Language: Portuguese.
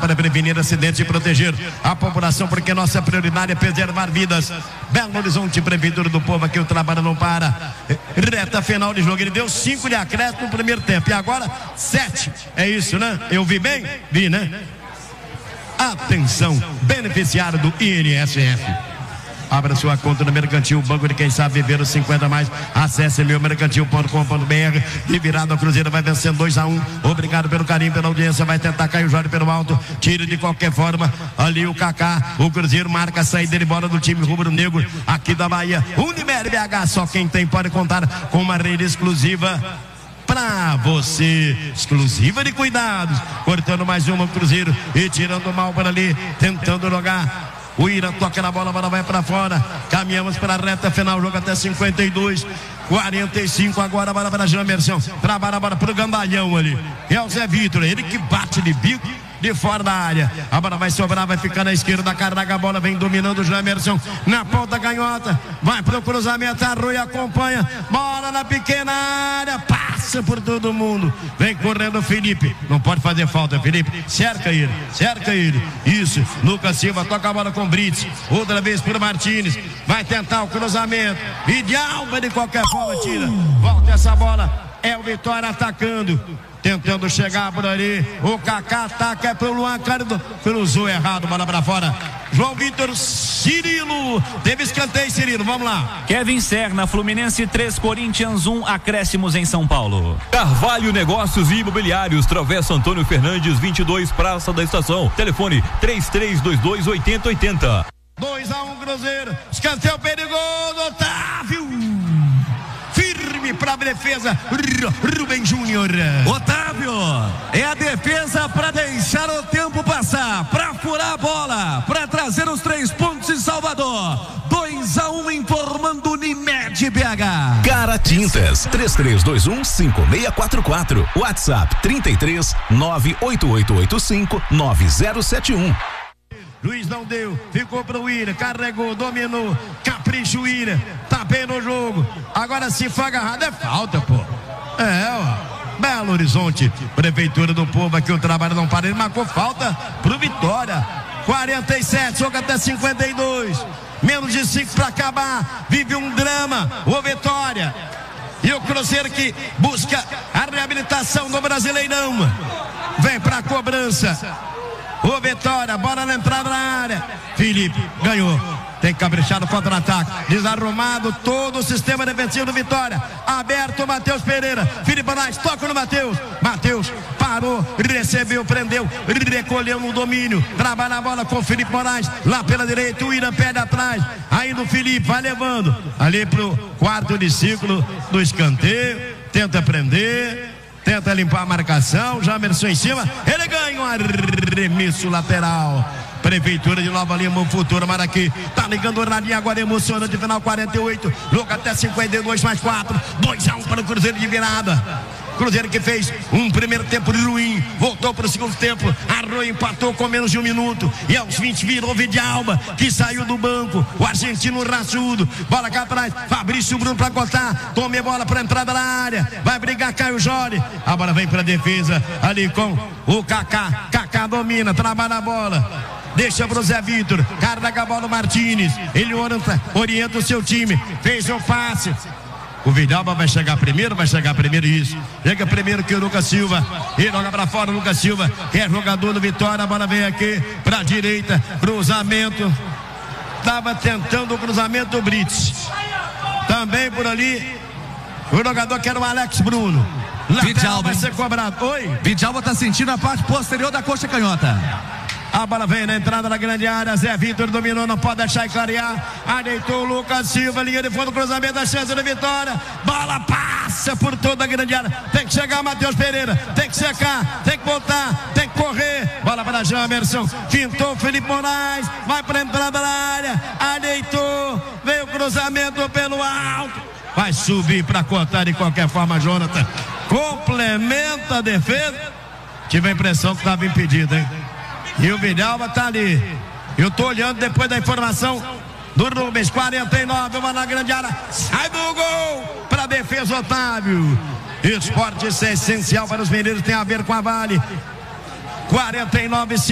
para prevenir acidentes e proteger a população, porque nossa prioridade é preservar vidas. Belo Horizonte, Prefeitura do Povo, aqui o trabalho não para. Reta final de jogo, ele deu 5 de acréscimo no primeiro tempo e agora 7, é isso, né? Eu vi bem? Vi, né? Atenção, beneficiário do INSS. Abra sua conta no Mercantil, banco de quem sabe viver os 50 mais. Acesse meumercantil.com.br. E virado, a Cruzeiro vai vencendo 2-1. Obrigado pelo carinho, pela audiência. Vai tentar cair o Jorge pelo alto. Tire de qualquer forma. Ali o Kaká. O Cruzeiro marca a saída dele embora do time rubro-negro aqui da Bahia. Unimed BH, só quem tem pode contar com uma rede exclusiva pra você, exclusiva de cuidados. Cortando mais uma o Cruzeiro e tirando mal para ali, tentando jogar. O Ira toca na bola, a bola vai para fora. Caminhamos para a reta final, jogo até 52, 45 agora, a bola para Jamerson. Trabalha a bola para o Gandalhão ali. É o Zé Vitor, ele que bate de bico de fora da área. A bola vai sobrar, vai ficar na esquerda. Carrega a bola, vem dominando o Jamerson na ponta canhota. Vai pro cruzamento, Arroio acompanha. Bola na pequena área, passa por todo mundo. Vem correndo o Felipe. Não pode fazer falta, Felipe. Cerca ele, cerca ele. Isso, Lucas Silva toca a bola com Brits. Outra vez pro Martins. Vai tentar o cruzamento. E de Alba de qualquer forma tira. Volta essa bola. É o Vitória atacando. Tentando chegar por ali. O Kaká ataca, é pro Luan Cardo. Cruzou errado, bola pra fora. João Vitor, Cirilo. Teve escanteio, Cirilo, vamos lá. Kevin Serna, Fluminense 3, Corinthians 1, acréscimos em São Paulo. Carvalho Negócios e Imobiliários, Travessa Antônio Fernandes, 22, Praça da Estação. Telefone 3322-8080. 2-1 Cruzeiro. Escanteio perigoso, Otávio. Firme para a defesa, Rubem Júnior. Otávio, é a defesa para deixar o tempo passar, para furar a bola, para trazer os 3 pontos em Salvador. 2-1 informando Unimed BH. Cara Tintas, 3321-5644. WhatsApp 33-98885-9071. Luiz não deu, ficou pro Ira, carregou, dominou, capricho Ira, tá bem no jogo. Agora se for agarrado é falta, pô. É, ó. Belo Horizonte, Prefeitura do Povo, aqui o trabalho não para. Ele marcou falta pro Vitória. 47, jogo até 52. Menos de 5 para acabar. Vive um drama, o Vitória. E o Cruzeiro que busca a reabilitação do Brasileirão. Vem pra cobrança. O Vitória, bola na entrada na área. Felipe ganhou. Tem que caprichar no contra-ataque. Desarrumado todo o sistema defensivo do Vitória. Aberto o Matheus Pereira. Felipe Anais toca no Matheus. Matheus parou, recebeu, prendeu, recolheu no domínio. Trabalha a bola com o Felipe Moraes. Lá pela direita, o Irã pede atrás. Ainda o Felipe vai levando. Ali pro quarto de ciclo do escanteio. Tenta prender. Tenta limpar a marcação, Jamerson em cima, ele ganha um arremesso lateral. Prefeitura de Nova Lima, o futuro Maraqui, tá ligando o radinho agora, emocionante, final 48, jogo até 52 mais 4, 2-1 para o Cruzeiro de virada. Cruzeiro que fez um primeiro tempo ruim, voltou para o segundo tempo, Arroio empatou com menos de 1 minuto, e aos 20 virou Vidalba, que saiu do banco, o argentino raçudo, bola cá atrás, Fabrício Bruno para cortar, tome a bola para entrada na área, vai brigar Caio Jorge, a bola vem para a defesa, ali com o Kaká, Kaká domina, trabalha a bola, deixa pro Zé Vitor, carrega a bola o Martins, ele orienta o seu time, fez um passe. O Vidalba vai chegar primeiro isso. Chega primeiro que o Lucas Silva. E joga pra fora o Lucas Silva, que é jogador do Vitória. A bola vem aqui pra direita. Cruzamento. Tava tentando o cruzamento do Brits. Também por ali o jogador que era o Alex Bruno. Lateral vai ser cobrado. Oi? Vidalba tá sentindo a parte posterior da coxa canhota. A bola vem na entrada da grande área. Zé Vitor dominou, não pode deixar e clarear. Ajeitou o Lucas Silva, linha de fundo, cruzamento da chance da vitória. Bola passa por toda a grande área. Tem que chegar Matheus Pereira, tem que secar, tem que voltar, tem que correr. Bola para Jamerson, quintou Felipe Moraes, vai para a entrada da área. Ajeitou, veio o cruzamento pelo alto. Vai subir para cortar de qualquer forma, Jonathan. Complementa a defesa. Tive a impressão que estava impedido, hein? E o Vidalba tá ali. Eu tô olhando depois da informação do Rubens. 49, uma na grande área. Sai do gol para defesa, Otávio. Esporte, isso é essencial para os mineiros, tem a ver com a Vale. 49,